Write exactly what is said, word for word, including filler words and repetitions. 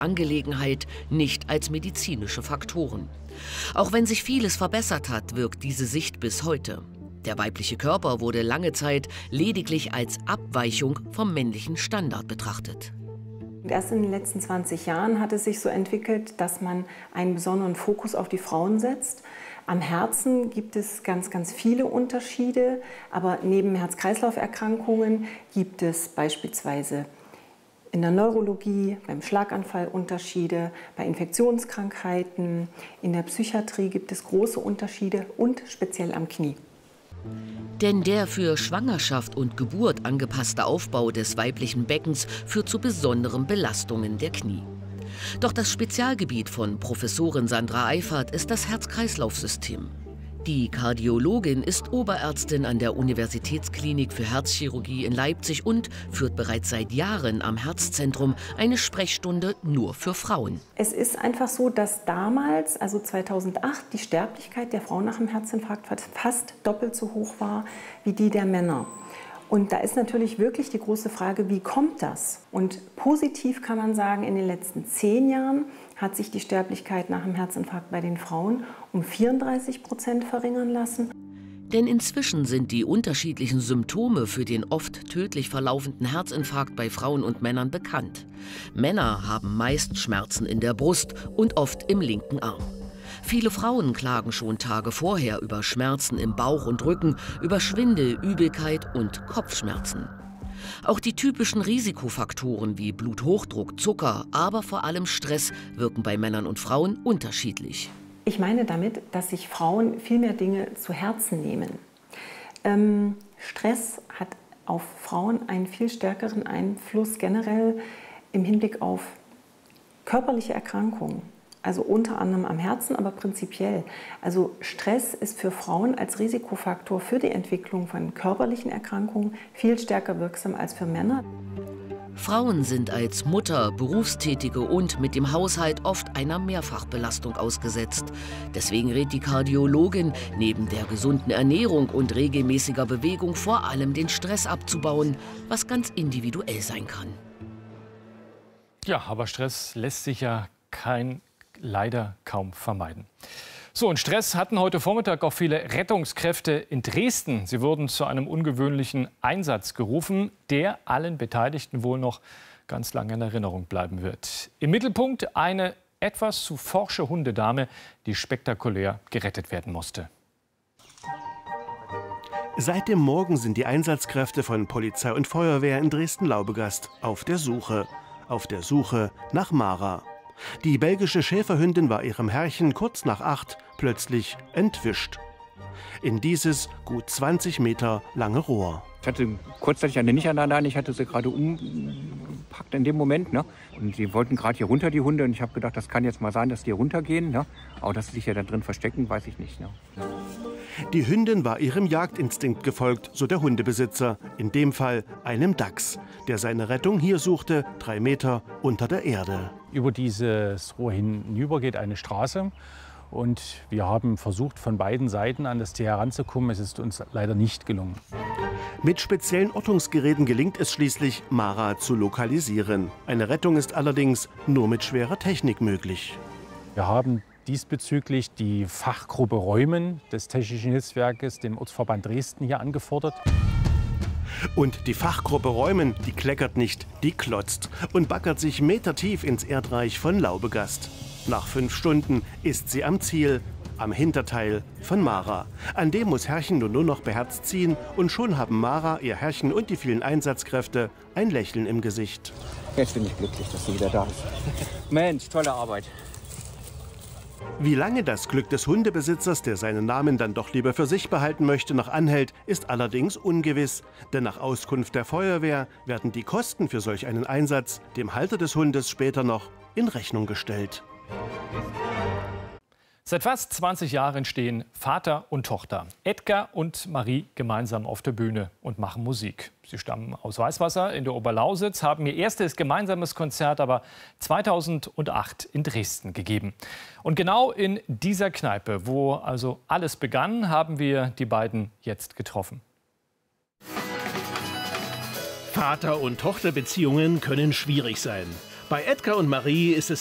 Angelegenheit, nicht als medizinische Faktoren. Auch wenn sich vieles verbessert hat, wirkt diese Sicht bis heute. Der weibliche Körper wurde lange Zeit lediglich als Abweichung vom männlichen Standard betrachtet. Erst in den letzten zwanzig Jahren hat es sich so entwickelt, dass man einen besonderen Fokus auf die Frauen setzt. Am Herzen gibt es ganz, ganz viele Unterschiede, aber neben Herz-Kreislauf-Erkrankungen gibt es beispielsweise in der Neurologie, beim Schlaganfall Unterschiede, bei Infektionskrankheiten, in der Psychiatrie gibt es große Unterschiede und speziell am Knie. Denn der für Schwangerschaft und Geburt angepasste Aufbau des weiblichen Beckens führt zu besonderen Belastungen der Knie. Doch das Spezialgebiet von Professorin Sandra Eifert ist das Herz-Kreislauf-System. Die Kardiologin ist Oberärztin an der Universitätsklinik für Herzchirurgie in Leipzig und führt bereits seit Jahren am Herzzentrum eine Sprechstunde nur für Frauen. Es ist einfach so, dass damals, also zweitausendacht, die Sterblichkeit der Frauen nach dem Herzinfarkt fast doppelt so hoch war wie die der Männer. Und da ist natürlich wirklich die große Frage, wie kommt das? Und positiv kann man sagen, in den letzten zehn Jahren hat sich die Sterblichkeit nach dem Herzinfarkt bei den Frauen um vierunddreißig Prozent verringern lassen. Denn inzwischen sind die unterschiedlichen Symptome für den oft tödlich verlaufenden Herzinfarkt bei Frauen und Männern bekannt. Männer haben meist Schmerzen in der Brust und oft im linken Arm. Viele Frauen klagen schon Tage vorher über Schmerzen im Bauch und Rücken, über Schwindel, Übelkeit und Kopfschmerzen. Auch die typischen Risikofaktoren wie Bluthochdruck, Zucker, aber vor allem Stress wirken bei Männern und Frauen unterschiedlich. Ich meine damit, dass sich Frauen viel mehr Dinge zu Herzen nehmen. Ähm, Stress hat auf Frauen einen viel stärkeren Einfluss generell im Hinblick auf körperliche Erkrankungen. Also unter anderem am Herzen, aber prinzipiell. Also Stress ist für Frauen als Risikofaktor für die Entwicklung von körperlichen Erkrankungen viel stärker wirksam als für Männer. Frauen sind als Mutter, Berufstätige und mit dem Haushalt oft einer Mehrfachbelastung ausgesetzt. Deswegen rät die Kardiologin, neben der gesunden Ernährung und regelmäßiger Bewegung vor allem den Stress abzubauen, was ganz individuell sein kann. Ja, aber Stress lässt sich ja kein leider kaum vermeiden. So, und Stress hatten heute Vormittag auch viele Rettungskräfte in Dresden. Sie wurden zu einem ungewöhnlichen Einsatz gerufen, der allen Beteiligten wohl noch ganz lange in Erinnerung bleiben wird. Im Mittelpunkt eine etwas zu forsche Hundedame, die spektakulär gerettet werden musste. Seit dem Morgen sind die Einsatzkräfte von Polizei und Feuerwehr in Dresden-Laubegast auf der Suche. Auf der Suche nach Mara. Die belgische Schäferhündin war ihrem Herrchen kurz nach acht plötzlich entwischt. In dieses gut zwanzig Meter lange Rohr. Ich hatte kurzzeitig eine nicht an der Leine, ich hatte sie gerade umpackt in dem Moment. Ne? Und sie wollten gerade hier runter, die Hunde. Und ich habe gedacht, das kann jetzt mal sein, dass die runtergehen. Ne? Aber dass sie sich ja da drin verstecken, weiß ich nicht. Ne? Die Hündin war ihrem Jagdinstinkt gefolgt, so der Hundebesitzer. In dem Fall einem Dachs, der seine Rettung hier suchte, drei Meter unter der Erde. Über dieses Rohr hinüber geht eine Straße. Und wir haben versucht, von beiden Seiten an das Tier heranzukommen. Es ist uns leider nicht gelungen. Mit speziellen Ortungsgeräten gelingt es schließlich, Mara zu lokalisieren. Eine Rettung ist allerdings nur mit schwerer Technik möglich. Wir haben diesbezüglich die Fachgruppe Räumen des Technischen Hilfswerkes, dem Ortsverband Dresden, hier angefordert. Und die Fachgruppe Räumen, die kleckert nicht, die klotzt und baggert sich metertief ins Erdreich von Laubegast. Nach fünf Stunden ist sie am Ziel, am Hinterteil von Mara. An dem muss Herrchen nur, nur noch beherzt ziehen und schon haben Mara, ihr Herrchen und die vielen Einsatzkräfte ein Lächeln im Gesicht. Jetzt bin ich glücklich, dass sie wieder da ist. Mensch, tolle Arbeit. Wie lange das Glück des Hundebesitzers, der seinen Namen dann doch lieber für sich behalten möchte, noch anhält, ist allerdings ungewiss. Denn nach Auskunft der Feuerwehr werden die Kosten für solch einen Einsatz dem Halter des Hundes später noch in Rechnung gestellt. Seit fast zwanzig Jahren stehen Vater und Tochter, Edgar und Marie, gemeinsam auf der Bühne und machen Musik. Sie stammen aus Weißwasser in der Oberlausitz, haben ihr erstes gemeinsames Konzert aber zweitausendacht in Dresden gegeben. Und genau in dieser Kneipe, wo also alles begann, haben wir die beiden jetzt getroffen. Vater- und Tochterbeziehungen können schwierig sein. Bei Edgar und Marie ist es